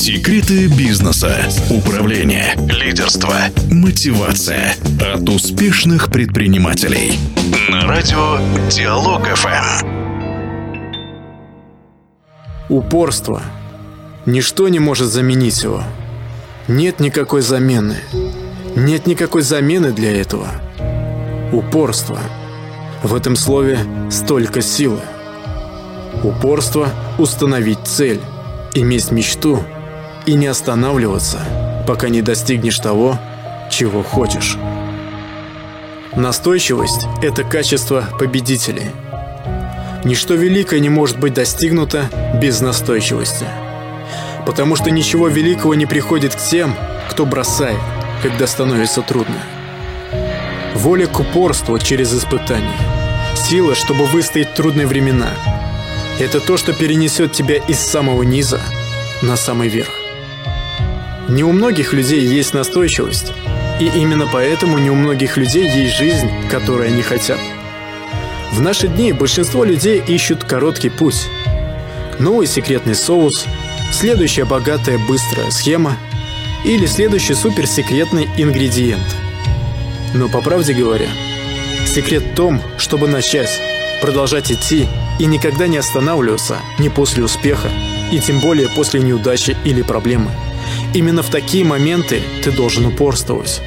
Секреты бизнеса, управления, лидерства, мотивация от успешных предпринимателей. На радио Диалог ФМ. Упорство. Ничто не может заменить его. Нет никакой замены. Нет никакой замены для этого. Упорство. В этом слове столько силы. Упорство – установить цель, иметь мечту и не останавливаться, пока не достигнешь того, чего хочешь. Настойчивость – это качество победителей. Ничто великое не может быть достигнуто без настойчивости. Потому что ничего великого не приходит к тем, кто бросает, когда становится трудно. Воля к упорству через испытания. Сила, чтобы выстоять в трудные времена. Это то, что перенесет тебя из самого низа на самый верх. Не у многих людей есть настойчивость, и именно поэтому не у многих людей есть жизнь, которой они хотят. В наши дни большинство людей ищут короткий путь. Новый секретный соус, следующая богатая быстрая схема или следующий суперсекретный ингредиент. Но по правде говоря, секрет в том, чтобы начать, продолжать идти и никогда не останавливаться ни после успеха, и тем более после неудачи или проблемы. Именно в такие моменты ты должен упорствовать.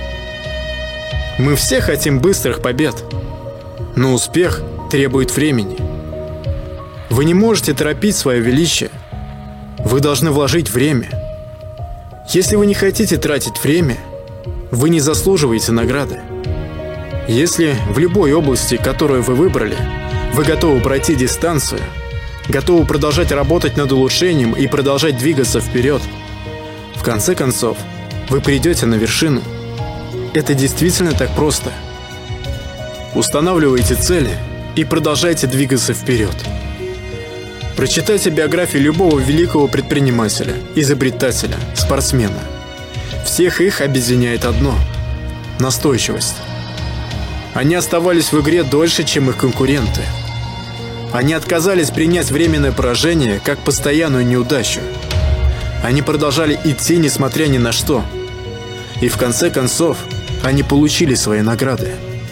Мы все хотим быстрых побед, но успех требует времени. Вы не можете торопить свое величие. Вы должны вложить время. Если вы не хотите тратить время, вы не заслуживаете награды. Если в любой области, которую вы выбрали, вы готовы пройти дистанцию, готовы продолжать работать над улучшением и продолжать двигаться вперед, в конце концов, вы придете на вершину. Это действительно так просто. Устанавливайте цели и продолжайте двигаться вперед. Прочитайте биографии любого великого предпринимателя, изобретателя, спортсмена. Всех их объединяет одно – настойчивость. Они оставались в игре дольше, чем их конкуренты. Они отказались принять временное поражение как постоянную неудачу. Они продолжали идти, несмотря ни на что. И в конце концов, они получили свои награды.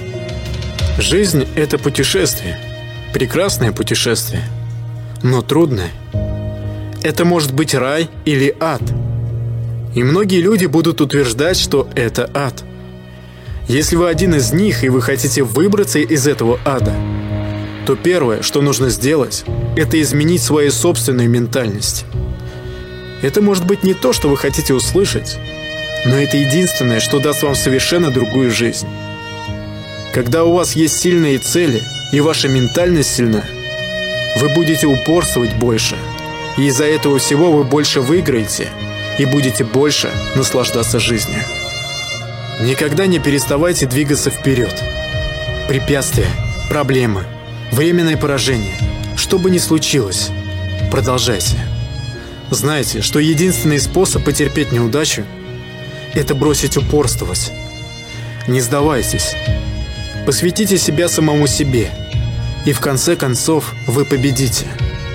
Жизнь – это путешествие. Прекрасное путешествие. Но трудное. Это может быть рай или ад. И многие люди будут утверждать, что это ад. Если вы один из них, и вы хотите выбраться из этого ада, то первое, что нужно сделать, это изменить свою собственную ментальность. Это может быть не то, что вы хотите услышать, но это единственное, что даст вам совершенно другую жизнь. Когда у вас есть сильные цели, и ваша ментальность сильна, вы будете упорствовать больше, и из-за этого всего вы больше выиграете и будете больше наслаждаться жизнью. Никогда не переставайте двигаться вперед. Препятствия, проблемы, временное поражение, что бы ни случилось, продолжайте. Знайте, что единственный способ потерпеть неудачу – это бросить упорствовать. Не сдавайтесь. Посвятите себя самому себе, и в конце концов вы победите.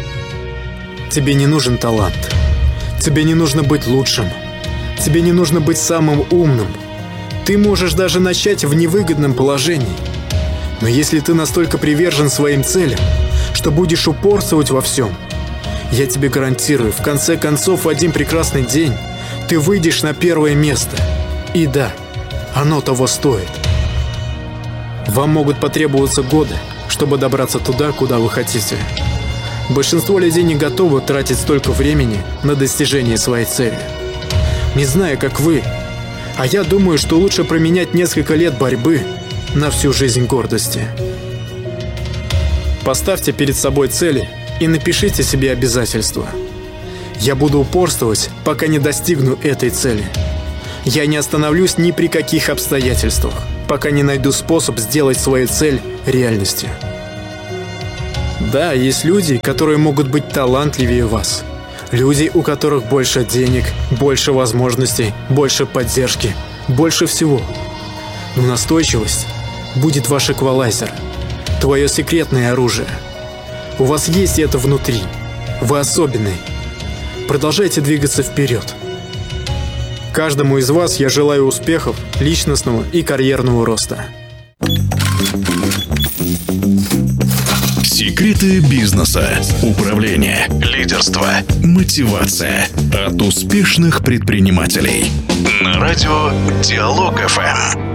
Тебе не нужен талант. Тебе не нужно быть лучшим. Тебе не нужно быть самым умным. Ты можешь даже начать в невыгодном положении. Но если ты настолько привержен своим целям, что будешь упорствовать во всем, я тебе гарантирую, в конце концов, в один прекрасный день ты выйдешь на первое место. И да, оно того стоит. Вам могут потребоваться годы, чтобы добраться туда, куда вы хотите. Большинство людей не готовы тратить столько времени на достижение своей цели. Не знаю, как вы, а я думаю, что лучше променять несколько лет борьбы на всю жизнь гордости. Поставьте перед собой цели и напишите себе обязательства. Я буду упорствовать, пока не достигну этой цели. Я не остановлюсь ни при каких обстоятельствах, пока не найду способ сделать свою цель реальностью. Да, есть люди, которые могут быть талантливее вас. Люди, у которых больше денег, больше возможностей, больше поддержки, больше всего. Но настойчивость будет ваш эквалайзер, твое секретное оружие. У вас есть это внутри. Вы особенный. продолжайте двигаться вперед. Каждому из вас я желаю успехов, личностного и карьерного роста. Секреты бизнеса, управление, лидерство, мотивация от успешных предпринимателей. На радио Диалог ФМ.